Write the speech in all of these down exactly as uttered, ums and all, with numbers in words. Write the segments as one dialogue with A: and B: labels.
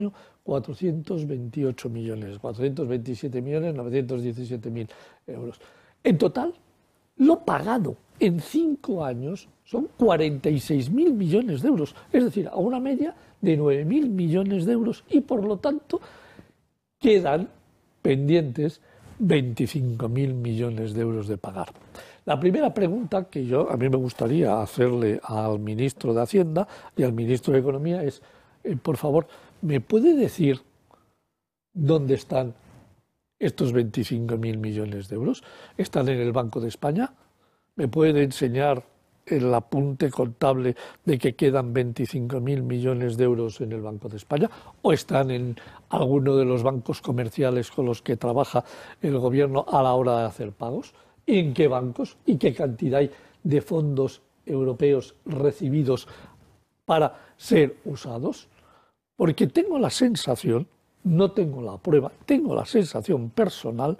A: cuatrocientos veintiocho millones, cuatrocientos veintisiete millones novecientos diecisiete mil euros. En total, lo pagado en cinco años son cuarenta y seis mil millones de euros, es decir, a una media de nueve mil millones de euros y por lo tanto quedan pendientes veinticinco mil millones de euros de pagar. La primera pregunta que yo a mí me gustaría hacerle al ministro de Hacienda y al ministro de Economía es, eh, por favor, ¿me puede decir dónde están estos veinticinco mil millones de euros? ¿Están en el Banco de España? ¿Me puede enseñar el apunte contable de que quedan veinticinco mil millones de euros en el Banco de España? ¿O están en alguno de los bancos comerciales con los que trabaja el Gobierno a la hora de hacer pagos? ¿Y en qué bancos? ¿Y qué cantidad hay de fondos europeos recibidos para ser usados? Porque tengo la sensación, no tengo la prueba, tengo la sensación personal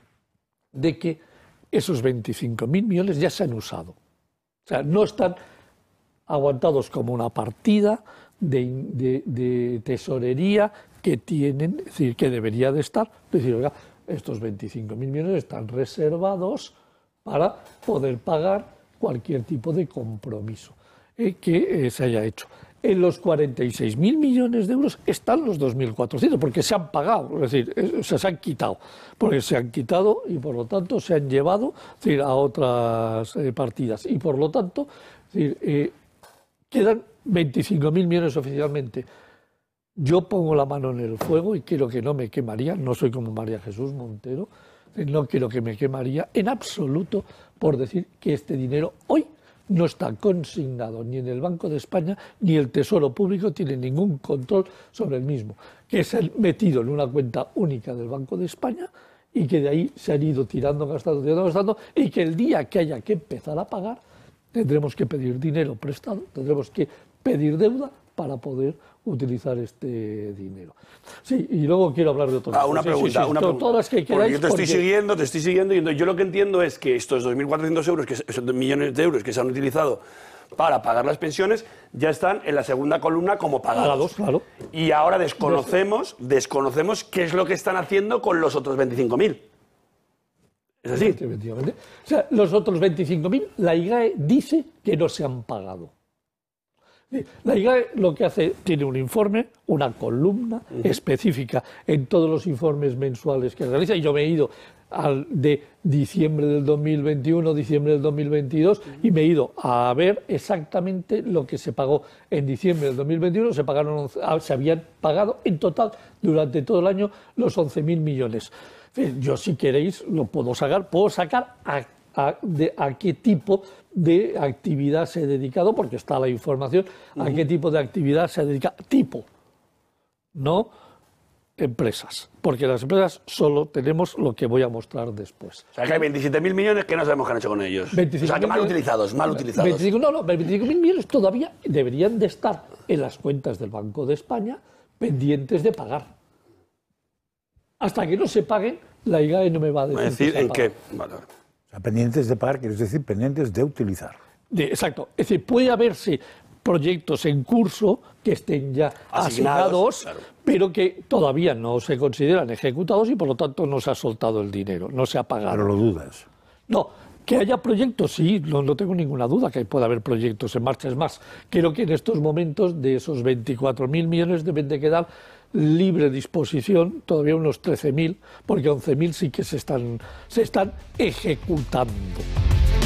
A: de que esos veinticinco mil millones ya se han usado. O sea, no están aguantados como una partida de, de, de tesorería que tienen, es decir, que debería de estar. Es decir, oiga, estos veinticinco mil millones están reservados para poder pagar cualquier tipo de compromiso eh, que eh, se haya hecho. En los cuarenta y seis mil millones de euros están los dos mil cuatrocientos, porque se han pagado, es decir, eh, se han quitado, porque se han quitado y por lo tanto se han llevado es decir, a otras eh, partidas. Y por lo tanto, es decir, eh, quedan veinticinco mil millones oficialmente. Yo pongo la mano en el fuego y quiero que no me quemaría, no soy como María Jesús Montero, no quiero que me quemaría en absoluto por decir que este dinero hoy no está consignado ni en el Banco de España ni el Tesoro Público tiene ningún control sobre el mismo, que se han metido en una cuenta única del Banco de España y que de ahí se han ido tirando, gastando, tirando, gastando y que el día que haya que empezar a pagar tendremos que pedir dinero prestado, tendremos que pedir deuda para poder utilizar este dinero. Sí, y luego quiero hablar de otro.
B: Ah, una pregunta, sí, sí, sí, una
A: to,
B: pregunta.
A: Todas las que queráis.
B: Yo te estoy porque... siguiendo, te estoy siguiendo, y yo lo que entiendo es que estos dos mil cuatrocientos euros, que son millones de euros que se han utilizado para pagar las pensiones, ya están en la segunda columna como pagados. Pagados,
A: claro.
B: Y ahora desconocemos, desconocemos qué es lo que están haciendo con los otros veinticinco mil. ¿Es así?
A: Efectivamente. O sea, los otros veinticinco mil, la I G A E dice que no se han pagado. La I G A E lo que hace, tiene un informe, una columna uh-huh. específica en todos los informes mensuales que realiza, y yo me he ido al de diciembre del dos mil veintiuno, diciembre del dos mil veintidós, uh-huh. y me he ido a ver exactamente lo que se pagó en diciembre del dos mil veintiuno, se, pagaron, se habían pagado en total durante todo el año los once mil millones. Yo, si queréis, lo puedo sacar, puedo sacar a A, de, a qué tipo de actividad se ha dedicado, porque está la información, a uh-huh. qué tipo de actividad se ha dedicado. Tipo, no empresas, porque las empresas solo tenemos lo que voy a mostrar después.
B: O sea, que hay veintisiete mil millones que no sabemos qué han hecho con ellos. O sea, que mal utilizados, mal utilizados.
A: veinticinco, no, no, veinticinco mil millones todavía deberían de estar en las cuentas del Banco de España pendientes de pagar. Hasta que no se paguen, la I G A E no me va a decir,
B: decir en qué. Vale.
C: O sea, pendientes de pagar, quiere decir pendientes de utilizar.
A: De, exacto. Es decir, puede haberse proyectos en curso que estén ya asignados, asignados claro. pero que todavía no se consideran ejecutados y por lo tanto no se ha soltado el dinero, no se ha pagado.
C: Pero lo dudas.
A: No, que haya proyectos, sí, no, no tengo ninguna duda que pueda haber proyectos en marcha. Es más, creo que en estos momentos de esos veinticuatro mil millones deben de quedar libre disposición todavía unos trece mil, porque once mil sí que se están, se están ejecutando.